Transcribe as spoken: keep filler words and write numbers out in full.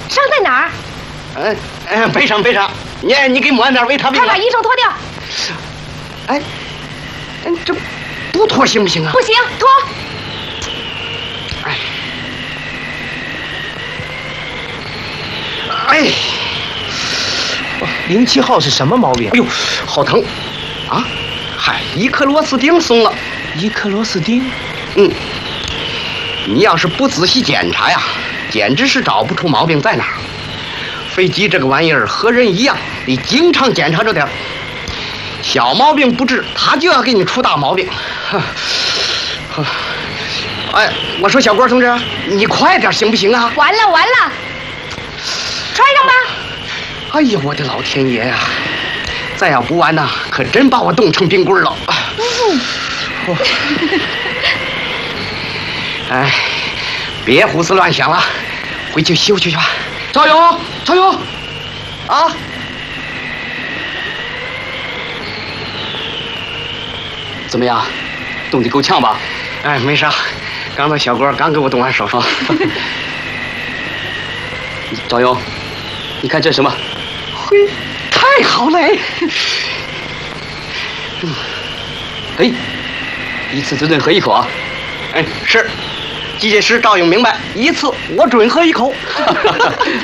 伤在哪儿？ 嗯嗯，背上背上，你你给抹点维他命。 快把衣裳脱掉。 哎，嗯，这不脱行不行啊？ 不行，脱。 哎，哎， 零七号是什么毛病？ 哎呦，好疼！啊，嗨，一颗螺丝钉松了。 一颗螺丝钉？ 嗯，你要是不仔细检查呀，简直是找不出毛病在哪儿。飞机这个玩意儿和人一样，得经常检查着点儿。小毛病不治，他就要给你出大毛病。哎，我说小郭同志，你快点行不行啊？ 完了完了，穿上吧。 哎呀，我的老天爷呀！再要不完呐，可真把我冻成冰棍了。嗯哦、哎，别胡思乱想了，回去休息去吧。赵勇，赵勇，啊！ 怎么样，冻得够呛吧？ 哎，没啥，刚才小郭刚给我动完手术。 赵勇，你看这什么？ 嘿，太好了！ 嗯，哎，一次只准喝一口啊！ 哎，是，机械师赵勇明白，一次我准喝一口。